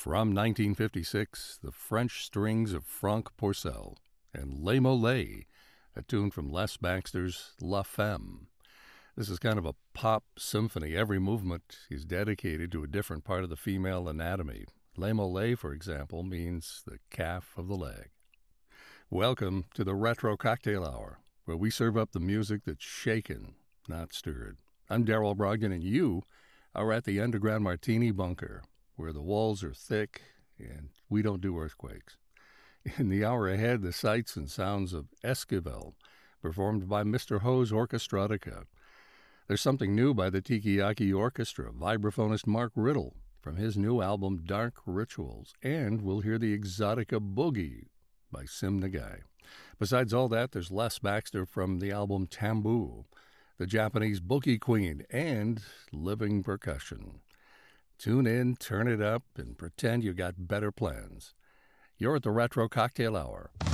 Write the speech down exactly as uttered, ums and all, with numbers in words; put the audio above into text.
From nineteen fifty-six, the French strings of Franck Pourcel and Les Mollets, a tune from Les Baxter's La Femme. This is kind of a pop symphony. Every movement is dedicated to a different part of the female anatomy. Les Mollets, for example, means the calf of the leg. Welcome to the Retro Cocktail Hour, where we serve up the music that's shaken, not stirred. I'm Daryl Brogdon, and you are at the Underground Martini Bunker, where the walls are thick and we don't do earthquakes. In the hour ahead, the sights and sounds of Esquivel, performed by Mister Ho's Orchestradica. There's something new by the Tiki-Yaki Orchestra, vibraphonist Mark Riddle, from his new album Dark Rituals, and we'll hear the Exotica Boogie by Sim Nagai. Besides all that, there's Les Baxter from the album Tamboo, the Japanese Boogie Queen, and living percussion. Tune in, turn it up, and pretend you got better plans. You're at the Retro Cocktail Hour.